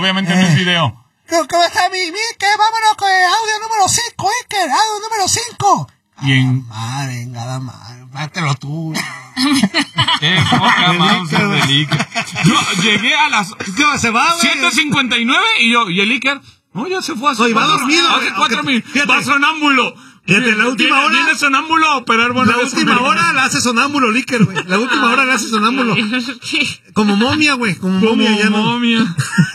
obviamente no es video. ¿Cómo está mi? Que vámonos con el audio número 5, Iker, audio número 5. Y en... Madre, nada más, pártelo tú. Qué poca Mauser del Iker. Yo llegué a las... ¿Qué se va, 7:59 y el Iker... No, ya se fue hace... va dormido. Hace 4 minutos. Va sonámbulo. Fíjate, la última hora... Viene sonámbulo a operar. La última hora la hace sonámbulo, Iker, güey. La última hora la hace sonámbulo. Como momia, güey. Como momia, ya momia.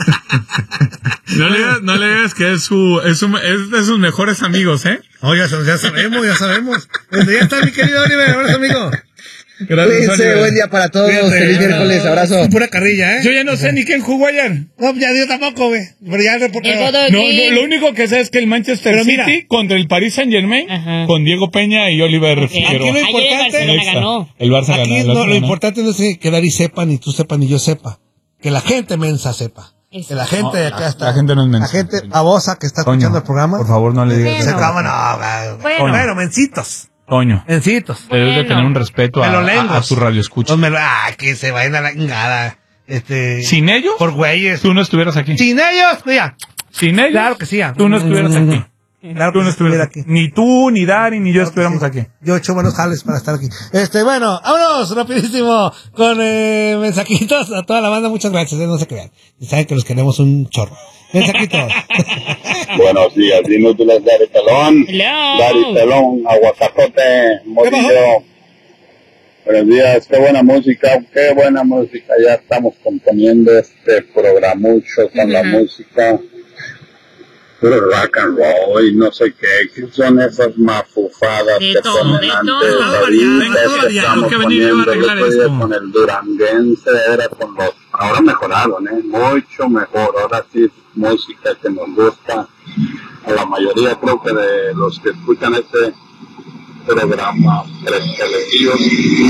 No le digas que es de sus mejores amigos, ¿eh? Oh, ya sabemos. Donde ya está mi querido Oliver, abrazo, amigo. Gracias, buen día para todos. Feliz miércoles, abrazo. Pura carrilla, ¿eh? Yo ya no sé ni quién jugó ayer. No, ya yo tampoco, güey. Pero ya No, lo único que sé es que el Manchester City contra el Paris Saint-Germain, con Diego Peña y Oliver Figueroa. Aquí lo importante, el Barça ganó. Aquí lo importante no es que Dari sepa, ni tú sepas, ni yo sepa. Que la gente mensa sepa. Que la gente de acá está. La gente no es mensa. La gente babosa que está escuchando el programa. Por favor, no le digas eso. Bueno, mencitos. Toño. Mencitos. Debes de tener un respeto a tu radio escucha. Que se vayan a la chingada. Sin ellos, por güeyes. tú no estuvieras aquí. Sin ellos, mira. Sin ellos, claro que sí. Tú no estuvieras aquí. Claro que tú no estuvieras aquí. Ni tú, ni Dari, ni yo estuviéramos aquí. Yo he hecho buenos jales para estar aquí. Bueno, vámonos rapidísimo con mensajitos a toda la banda. Muchas gracias, no se crean. Y saben que los queremos un chorro. Mensajitos. Buenos días, inútiles Dari Pelón. Dari Pelón, Aguacatote, Morillo. Buenos días, qué buena música. Ya estamos componiendo este programucho con la música. Puro rock and roll y no sé qué son esas mafufadas que ponen antes. Ahorita que estamos poniendo el otro día con el duranguense, ahora mejoraron, mucho mejor. Ahora sí es música que nos gusta. A la mayoría creo que de los que escuchan este programa televisivos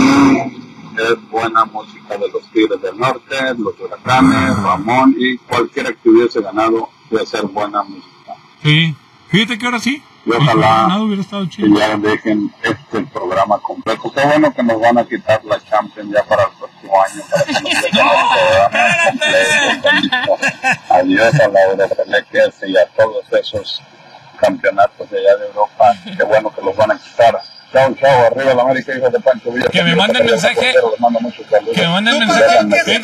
es buena música de los Tigres del Norte, los Huracanes, Ramón y cualquiera que hubiese ganado puede ser buena música. Sí, fíjate que ahora sí. Y ojalá hubiera estado chido. que ya dejen este programa completo. Qué bueno que nos van a quitar la Champions ya para el próximo año, para que nos dejen el programa completo. Adiós a la Eurofeleques y a todos esos campeonatos de allá de Europa. Qué bueno que los van a quitar. Chao, arriba la América, hijos de Pancho Villa. Que me manden mensaje. Que me manden mensaje.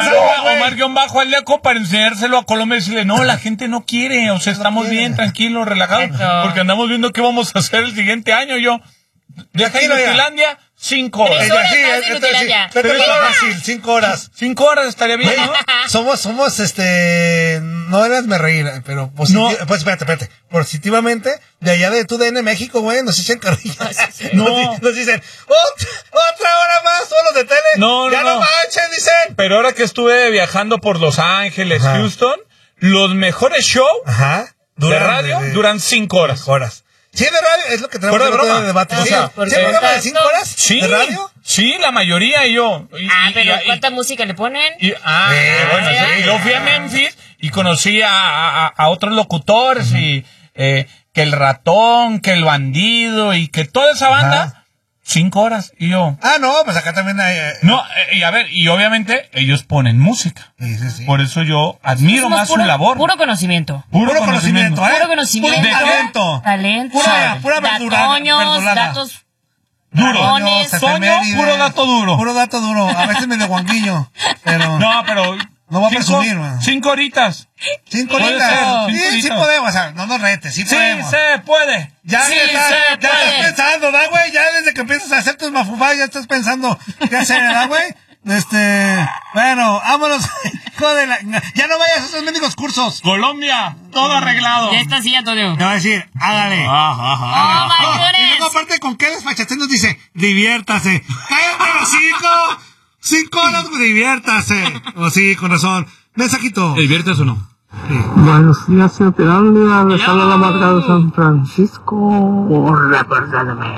Omar Aldeco para enseñárselo a Colombia y decirle, no, la gente no quiere, o sea, estamos bien, tranquilos, relajados, porque andamos viendo qué vamos a hacer el siguiente año. Yo, viajé a Finlandia, 5 horas. Pero es fácil, 5 horas. 5 horas estaría bien, ¿no? Somos, no eras me reír, pero no. Pues espérate, positivamente, de allá de TUDN México, güey, nos echan carrillas. No. Nos dicen, otra hora más, todos los de tele. No manchen, dicen. Pero ahora que estuve viajando por Los Ángeles, Houston, los mejores shows de radio duran 5 horas. Sí, de radio, es lo que tenemos de debate. O sea, ¿sí programa de 5 horas? Sí, ¿de radio? Sí, la mayoría yo. Pero ¿cuánta música le ponen? Y luego fui a Memphis y conocí a otros locutores y que el ratón, que el bandido y que toda esa banda. 5 horas, y yo... no, pues acá también hay... y obviamente ellos ponen música. Sí. Por eso yo admiro más su labor. Puro conocimiento. Puro conocimiento, ¿eh? Puro conocimiento. Puro talento. Pura verdura. Datos... Duro. Toño, puro dato duro. Puro dato duro. A veces medio guanguillo, pero... No, pero... No va a presumir, 5 horitas. 5 horitas. Sí podemos, o sea, no nos retes, sí podemos. Sí se puede. Ya estás pensando, ¿da, güey? Ya desde que empiezas a hacer tus mafufadas, ya estás pensando qué hacer, ¿da, güey? Bueno, vámonos. Joder, ya no vayas a esos mendigos cursos. Colombia, todo arreglado. Ya está así, Antonio. Te va a decir, hágale. Y luego aparte, ¿con qué desfachatez nos dice? Diviértase. ¡Cállate, los 5 horas, diviértase. Sí, con razón. Mensajito. ¿Te diviertes o no? Sí. Buenos días, señor Pirámide. Les habla la marca de San Francisco. Reportándome.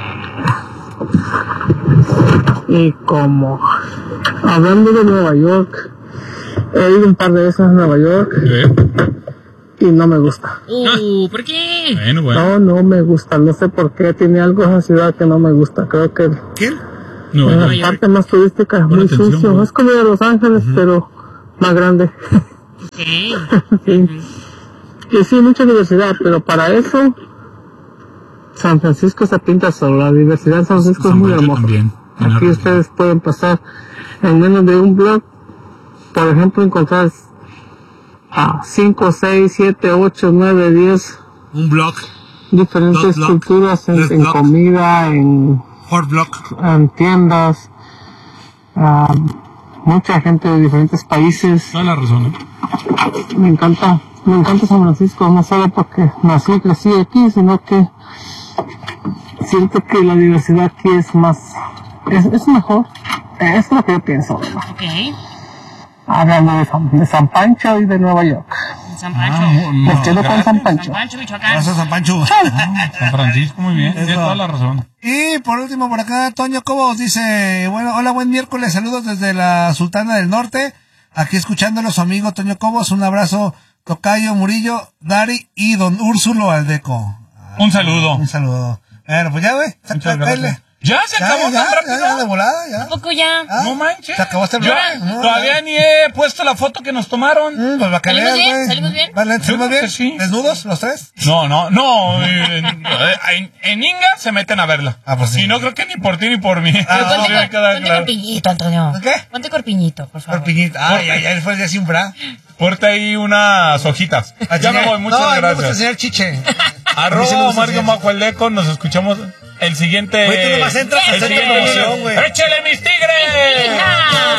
Y como hablando de Nueva York, he ido un par de veces a Nueva York y no me gusta. ¿Por qué? Bueno. No me gusta. No sé por qué. Tiene algo esa ciudad que no me gusta. Creo que... ¿Quién? La parte más turística es muy sucio. Es como de Los Ángeles, pero más grande. Sí. Y sí, mucha diversidad, pero para eso San Francisco se pinta solo. La diversidad de San Francisco es muy hermosa. Aquí ustedes pueden pasar en menos de un blog, por ejemplo, encontrar 5, 6, 7, 8, 9, 10 un blog, diferentes culturas en comida, en tiendas, mucha gente de diferentes países. Toda la razón, Me encanta San Francisco, no solo porque nací y crecí aquí, sino que siento que la diversidad aquí es mejor. Es lo que yo pienso. Ok. Hablando de San Pancho y de Nueva York. San Pancho. Me quedo con San Pancho. San Pancho, Michoacán. Gracias, San Pancho. San Francisco, muy bien. Tienes toda la razón. Y por último, por acá, Toño Cobos dice, bueno, hola, buen miércoles, saludos desde la Sultana del Norte. Aquí escuchándolo su amigo Toño Cobos. Un abrazo, Tocayo, Murillo, Dari y don Úrsulo Aldeco. Un saludo. Un saludo. Bueno, pues ya, güey. Muchas gracias. ¿Ya se acabó tan rápido? Ya, de volada, ya. ¿A poco ya? No manches. Se acabó este Yo blog. todavía ni he puesto la foto que nos tomaron. Pues para que ¿Salimos veas, bien? güey. ¿Salimos bien? Vale, ¿salimos creo bien? que sí. ¿Desnudos los tres? No. En Inga se meten a verla. Pues sí. Y no creo que ni por ti ni por mí. Ponte corpiñito, Antonio. ¿Qué? Ponte corpiñito, por favor. Corpiñito. Ya después de así un bra. Ponte ahí unas hojitas. Ya me voy, muchas gracias. No, gracias. me gusta enseñar chiche. Arroba Mario Macueldeco, nos escuchamos el siguiente. Güey, tú nomás entras a hacer promoción, güey. ¡Échale mis tigres!